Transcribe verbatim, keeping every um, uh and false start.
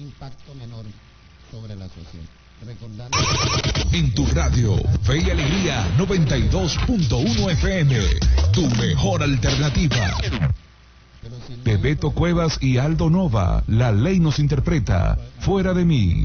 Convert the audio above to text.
impacto menor sobre la sociedad. Recordando... En tu radio, Fe y Alegría noventa y dos punto uno F M, tu mejor alternativa. De Beto Cuevas y Aldo Nova, La Ley nos interpreta, Fuera de mí.